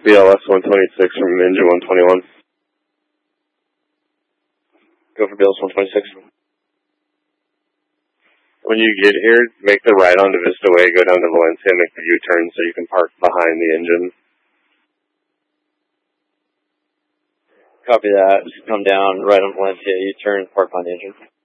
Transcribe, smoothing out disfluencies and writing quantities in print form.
BLS 126 from engine 121. Go for BLS 126. When you get here, make the right onto Vista Way, go down to Valencia, make the U-turn so you can park behind the engine. Copy that. Just come down right on Valencia, U-turn, park behind the engine.